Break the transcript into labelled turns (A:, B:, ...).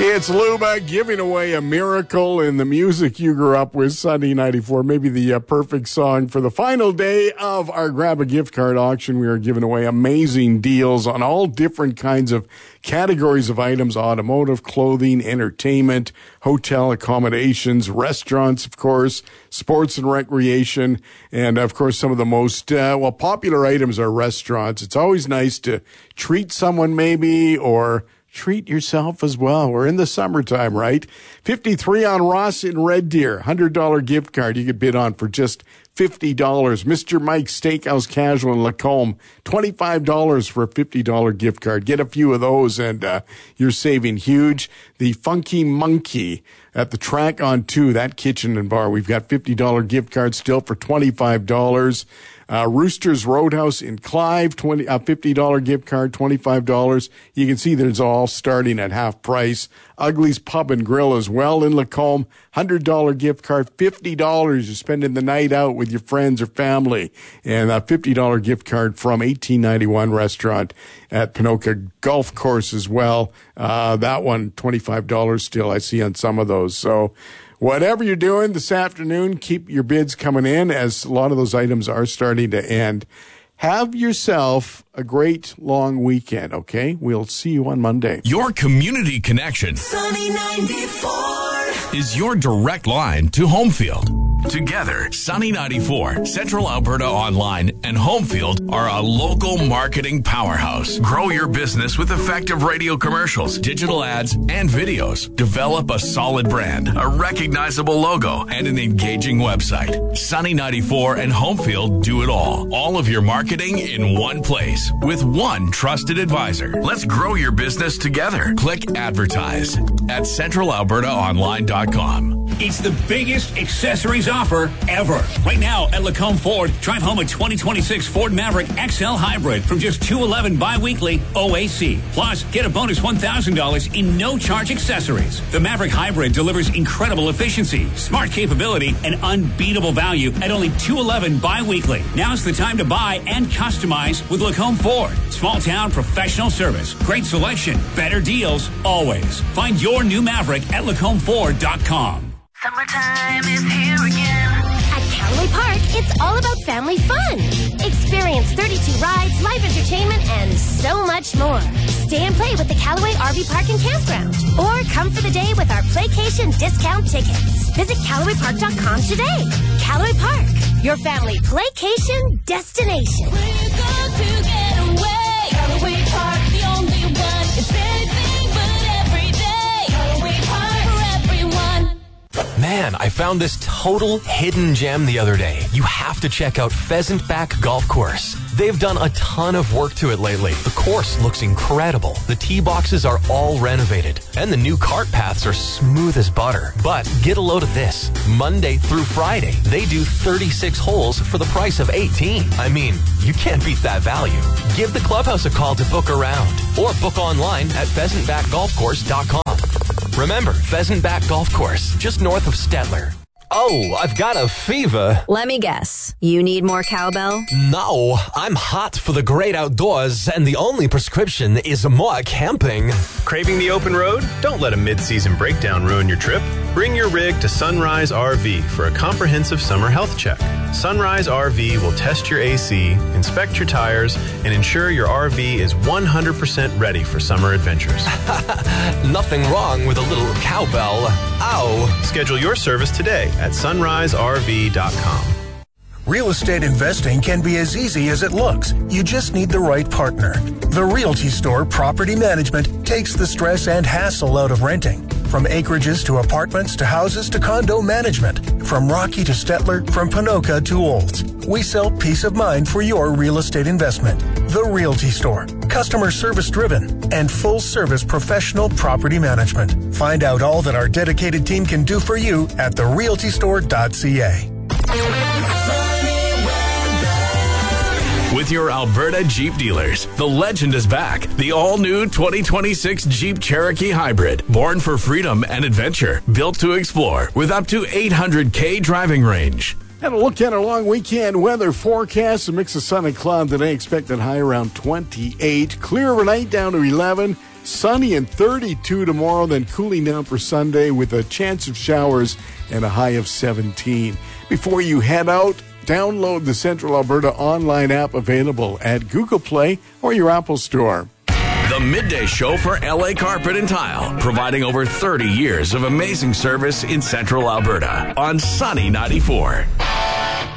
A: It's Luba giving away a miracle in the music you grew up with, Sunday 94. Maybe the perfect song for the final day of our Grab a Gift Card auction. We are giving away amazing deals on all different kinds of categories of items: automotive, clothing, entertainment, hotel accommodations, restaurants, of course, sports and recreation. And, of course, some of the most popular items are restaurants. It's always nice to treat someone maybe, or treat yourself as well. We're in the summertime, right? 53 on Ross in Red Deer. $100 gift card you could bid on for just $50. Mr. Mike's Steakhouse Casual in Lacombe. $25 for a $50 gift card. Get a few of those and you're saving huge. The Funky Monkey at the Track on 2, that kitchen and bar. We've got $50 gift cards still for $25. Rooster's Roadhouse in Clive, $50 gift card, $25. You can see that it's all starting at half price. Ugly's Pub and Grill as well in Lacombe, $100 gift card, $50. You're spending the night out with your friends or family. And a $50 gift card from 1891 Restaurant at Pinoka Golf Course as well. That one, $25 still, I see on some of those. So whatever you're doing this afternoon, keep your bids coming in, as a lot of those items are starting to end. Have yourself a great long weekend, okay? We'll see you on Monday.
B: Your community connection
C: Sunny 94
B: is your direct line to Homefield. Together, Sunny 94, Central Alberta Online, and Homefield are a local marketing powerhouse. Grow your business with effective radio commercials, digital ads, and videos. Develop a solid brand, a recognizable logo, and an engaging website. Sunny 94 and Homefield do it all. All of your marketing in one place with one trusted advisor. Let's grow your business together. Click advertise at centralalbertaonline.com.
D: It's the biggest accessories offer ever. Right now at Lacombe Ford, drive home a 2026 Ford Maverick XL Hybrid from just $211 bi-weekly OAC. Plus, get a bonus $1,000 in no-charge accessories. The Maverick Hybrid delivers incredible efficiency, smart capability, and unbeatable value at only $211 bi-weekly. Now's the time to buy and customize with Lacombe Ford. Small town professional service, great selection, better deals, always. Find your new Maverick at LacombFord.com.
C: Summertime is here again.
E: At Callaway Park, it's all about family fun. Experience 32 rides, live entertainment, and so much more. Stay and play with the Callaway RV Park and Campground. Or come for the day with our Playcation discount tickets. Visit CallawayPark.com today. Callaway Park, your family Playcation destination.
F: We're going to get away. Callaway Park, the only one. It's anything but every day. Callaway Park for everyone.
G: Man, I found this total hidden gem the other day. You have to check out Pheasant Back Golf Course. They've done a ton of work to it lately. The course looks incredible. The tee boxes are all renovated, and the new cart paths are smooth as butter. But get a load of this. Monday through Friday, they do 36 holes for the price of 18. I mean, you can't beat that value. Give the clubhouse a call to book around, or book online at pheasantbackgolfcourse.com. Remember, Pheasant Back Golf Course, just north of Stettler.
H: Oh, I've got a fever.
I: Let me guess. You need more cowbell?
H: No, I'm hot for the great outdoors, and the only prescription is more camping.
J: Craving the open road? Don't let a mid-season breakdown ruin your trip. Bring your rig to Sunrise RV for a comprehensive summer health check. Sunrise RV will test your AC, inspect your tires, and ensure your RV is 100% ready for summer adventures.
H: Nothing wrong with a little cowbell. Ow!
J: Schedule your service today at sunriserv.com.
K: Real estate investing can be as easy as it looks. You just need the right partner. The Realty Store Property Management takes the stress and hassle out of renting. From acreages to apartments to houses to condo management. From Rocky to Stettler, from Pinoka to Olds. We sell peace of mind for your real estate investment. The Realty Store. Customer service driven and full service professional property management. Find out all that our dedicated team can do for you at therealtystore.ca.
B: With your Alberta Jeep dealers, the legend is back. The all-new 2026 Jeep Cherokee Hybrid. Born for freedom and adventure. Built to explore with up to 800K driving range.
A: And a look at our long weekend weather forecast. A mix of sun and cloud today. Expected high around 28. Clear overnight down to 11. Sunny and 32 tomorrow, then cooling down for Sunday with a chance of showers and a high of 17. Before you head out, download the Central Alberta online app available at Google Play or your Apple Store.
B: The Midday Show for LA Carpet and Tile, providing over 30 years of amazing service in Central Alberta on Sunny 94.